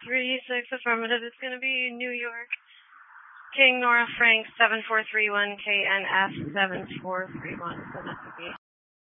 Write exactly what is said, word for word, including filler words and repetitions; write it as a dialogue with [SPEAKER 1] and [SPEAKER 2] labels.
[SPEAKER 1] three six affirmative. It's going to be New York. King Nora Frank seven four three one K N F seven four three one. So that's